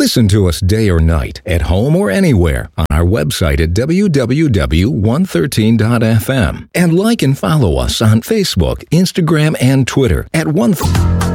Listen to us day or night, at home or anywhere, on our website at www.113.fm. And like and follow us on Facebook, Instagram, and Twitter at 113.